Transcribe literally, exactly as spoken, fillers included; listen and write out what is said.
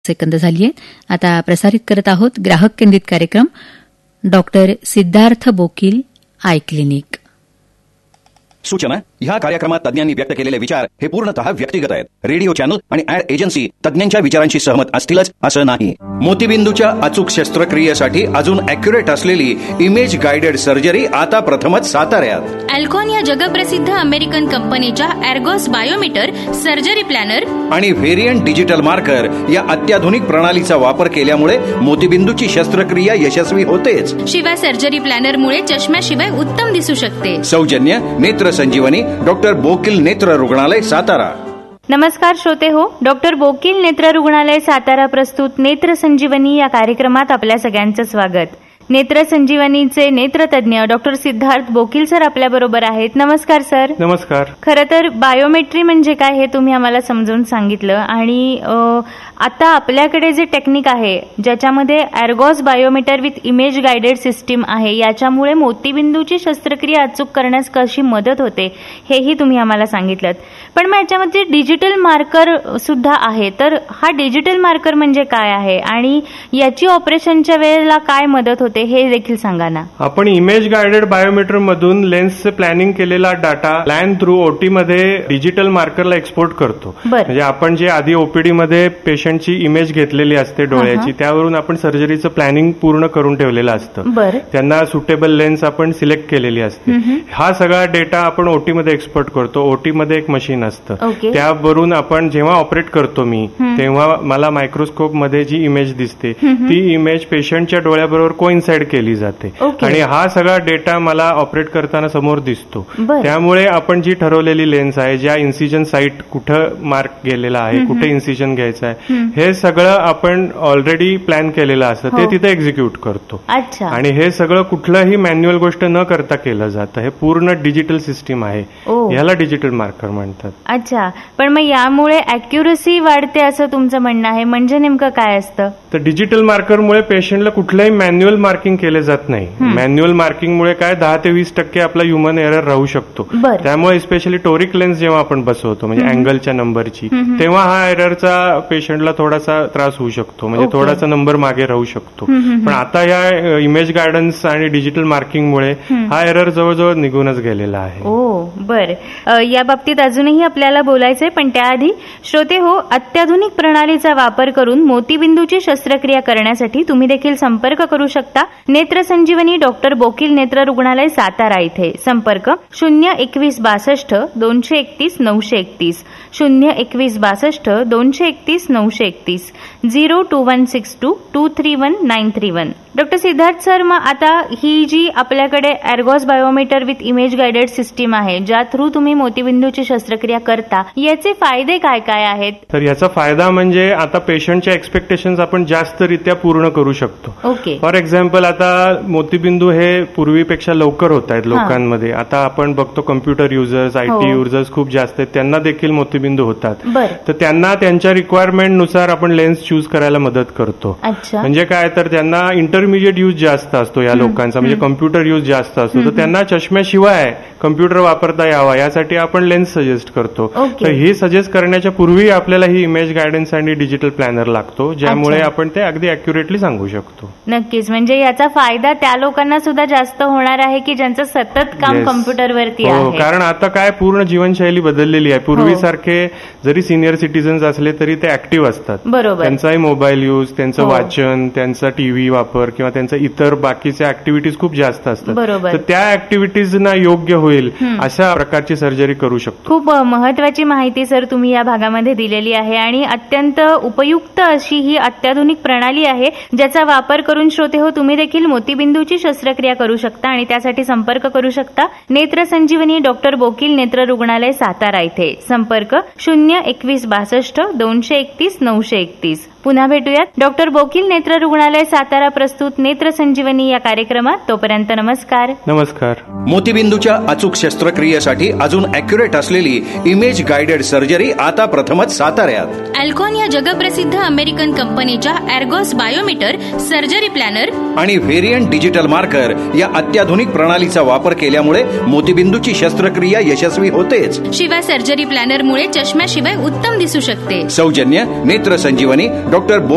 Second झाली आहे. आता प्रसारित करत आहोत ग्राहक केंद्रित कार्यक्रम doctor Siddharth Bokil eye clinic. सूचना: ह्या कार्यक्रमात तज्ञांनी व्यक्त केलेले विचार हे पूर्णतः व्यक्तिगत आहेत. रेडिओ चॅनल आणि ऍड एजन्सी तज्ञांच्या विचारांशी सहमत असतीलच असं नाही. मोतीबिंदूच्या अचूक शस्त्रक्रियेसाठी अजून अॅक्युरेट असलेली इमेज गाइडेड सर्जरी आता प्रथमच साताऱ्यात. अल्कॉन या जगप्रसिद्ध अमेरिकन कंपनीच्या एर्गोस बायोमीटर सर्जरी प्लॅनर आणि व्हेरियंट डिजिटल मार्कर या अत्याधुनिक प्रणालीचा वापर केल्यामुळे मोतीबिंदूची शस्त्रक्रिया यशस्वी होतेच. शिवाय सर्जरी प्लॅनरमुळे चष्म्याशिवाय उत्तम दिसू शकते. सौजन्य नेत्र संजीवनी डॉक्टर बोकील नेत्र रुग्णालय सातारा. नमस्कार श्रोते हो, डॉक्टर बोकील नेत्र रुग्णालय सातारा प्रस्तुत नेत्र संजीवनी या कार्यक्रमात आपल्या सगळ्यांचं स्वागत. नेत्र संजीवनीचे नेत्रतज्ञ डॉक्टर सिद्धार्थ बोकील सर आपल्या बरोबर आहेत. नमस्कार सर. नमस्कार. खरं तर बायोमेट्री म्हणजे काय हे तुम्ही आम्हाला समजून सांगितलं आणि आता आपल्याकडे जे टेक्निक आहे ज्याच्यामध्ये एर्गोस बायोमीटर विथ इमेज गाइडेड सिस्टीम आहे, याच्यामुळे मोतीबिंदूची शस्त्रक्रिया अचूक करण्यास कशी मदत होते हेही तुम्ही आम्हाला सांगितलं. पण मग याच्यामध्ये डिजिटल मार्कर सुद्धा आहे, तर हा डिजिटल मार्कर म्हणजे काय आहे आणि याची ऑपरेशनच्या वेळेला काय मदत होते हे देखील सांगा ना. आपण इमेज गाइडेड बायोमीटर मधून लेन्सचे प्लॅनिंग केलेला डाटा प्लॅन थ्रू ओटी मध्ये डिजिटल मार्करला एक्सपोर्ट करतो. म्हणजे आपण जे आधी ओपीडी मध्ये पेशंटची इमेज घेतलेली असते डोळ्याची, त्यावरून आपण सर्जरीचं प्लॅनिंग पूर्ण करून ठेवलेलं असतं. त्यांना सुटेबल लेन्स आपण सिलेक्ट केलेली असते. हा सगळा डेटा आपण ओटी मध्ये एक्सपोर्ट करतो. ओटी मध्ये एक मशीन असतं, त्यावरून आपण जेव्हा ऑपरेट करतो मी तेव्हा मला मायक्रोस्कोप मध्ये जी इमेज दिसते ती इमेज पेशंटच्या डोळ्याबरोबर कोइन्साइड केली जाते आणि हा सगळा डेटा मला ऑपरेट करताना समोर दिसतो. त्यामुळे आपण जी ठरवलेली लेन्स आहे, ज्या इन्सिजन साईट कुठं मार्क गेलेला आहे, कुठे इन्सिजन घ्यायचं आहे, हे सगळं आपण ऑलरेडी प्लॅन केलेलं असतं, ते तिथे एक्झिक्यूट करतो. आणि हे सगळं कुठलंही मॅन्युअल गोष्ट न करता केलं जातं. हे पूर्ण डिजिटल सिस्टीम आहे, याला डिजिटल मार्कर म्हणतात. अच्छा, पण मग यामुळे अॅक्युरसी वाढते असं तुमचं म्हणणं आहे, म्हणजे नेमकं काय असतं? तर डिजिटल मार्करमुळे पेशंटला कुठलंही मॅन्युअल मार्किंग केले जात नाही. मॅन्युअल मार्किंगमुळे काय दहा ते वीस टक्के आपला ह्युमन एरर राहू शकतो. त्यामुळे स्पेशली टोरिक लेन्स जेव्हा आपण बसवतो म्हणजे अँगलच्या नंबरची, तेव्हा हा एररचा पेशंटला थोडासा त्रास होऊ शकतो, म्हणजे थोडासा नंबर मागे राहू शकतो. पण आता या इमेज गायडन्स आणि डिजिटल मार्किंगमुळे हा एरर जवळजवळ निघूनच गेलेला आहे. ओ बर, या बाबतीत अजूनही आपल्याला बोलायचंय, पण त्याआधी श्रोते हो, अत्याधुनिक प्रणालीचा वापर करून मोतीबिंदूची शस्त्रक्रिया करण्यासाठी तुम्ही देखील संपर्क करू शकता. नेत्र संजीवनी डॉक्टर बोकील नेत्र रुग्णालय सातारा इथे. संपर्क शून्य एकवीस बासष्ट दोनशे एकतीस नऊशे एकतीस शून्य एकवीस बासष्ट दोनशे एकतीस नऊशे एकतीस zero to one six to to three one nine three one. Doctor Siddharth sir, मग आता ही जी आपल्याकडे एर्गोस बायोमीटर विथ इमेज गाइडेड सिस्टीम आहे, ज्या थ्रू तुम्ही मोतीबिंदूची शस्त्रक्रिया करता, याचे फायदे काय काय आहेत? तर याचा फायदा म्हणजे आता पेशंटच्या एक्सपेक्टेशन्स आपण जास्त रित्या पूर्ण करू शकतो. ओके. फॉर एक्झाम्पल आता मोतीबिंदू हे पूर्वीपेक्षा लवकर होत आहेत लोकांमध्ये. आता आपण बघतो कम्प्युटर युजर्स, आयटी युजर्स खूप जास्त आहेत, त्यांना देखील मोतीबिंदू होतात. तर त्यांना त्यांच्या रिक्वायरमेंट नुसार आपण लेन्स चूज करायला मदत करतो. म्हणजे काय, तर त्यांना इंटरमिजिएट यूज जास्त असतो या लोकांचा, म्हणजे कम्प्युटर यूज जास्त असतो, तर त्यांना चष्म्याशिवाय कम्प्युटर वापरता यावा यासाठी आपण लेन्स सजेस्ट करतो. तर हे सजेस्ट करण्याच्या पूर्वी आपल्याला ही इमेज गायडन्स आणि डिजिटल प्लॅनर लागतो, ज्यामुळे आपण ते अगदी अॅक्युरेटली सांगू शकतो. नक्कीच, म्हणजे याचा फायदा त्या लोकांना सुद्धा जास्त होणार आहे की ज्यांचं सतत काम कम्प्युटरवरती आहे. कारण आता काय पूर्ण जीवनशैली बदललेली आहे. पूर्वीसारखे जरी सिनियर सिटीजन्स असले तरी ते ऍक्टिव्ह असतात. बरोबर. त्यांचाही मोबाईल यूज, त्यांचं वाचन, त्यांचा टीव्ही वापर किंवा त्यांच्या इतर बाकीच्या ऍक्टिव्हिटीज खूप जास्त असतात. तर त्या ऍक्टिव्हिटीजना योग्य होईल अशा प्रकारची सर्जरी करू शकतो. खूप महत्वाची माहिती सर तुम्ही या भागामध्ये दिलेली आहे आणि अत्यंत उपयुक्त अशी ही अत्याधुनिक प्रणाली आहे, ज्याचा वापर करून श्रोते हो तुम्ही देखील मोतीबिंदूची शस्त्रक्रिया करू शकता आणि त्यासाठी संपर्क करू शकता. नेत्र संजीवनी डॉक्टर बोकील नेत्र रुग्णालय सातारा इथे. संपर्क शून्य एकवीस बासष्ट दोनशे एकतीस नऊशे एकतीस. पुन्हा भेटूयात डॉक्टर बोकील नेत्र रुग्णालय सातारा प्रस्तुत नेत्र संजीवनी या कार्यक्रमात. तोपर्यंत नमस्कार. नमस्कार. मोतीबिंदूच्या अचूक शस्त्रक्रियेसाठी अजून अॅक्युरेट असलेली इमेज गाइडेड सर्जरी आता प्रथमच साताऱ्यात. अल्कॉन या जगप्रसिद्ध अमेरिकन कंपनीच्या एर्गोस बायोमीटर सर्जरी प्लॅनर आणि व्हेरियंट डिजिटल मार्कर या अत्याधुनिक प्रणालीचा वापर केल्यामुळे मोतीबिंदूची शस्त्रक्रिया यशस्वी होतेच. शिवाय सर्जरी प्लॅनरमुळे चष्म्याशिवाय उत्तम दिसू शकते. सौजन्य नेत्र संजीवनी डॉक्टर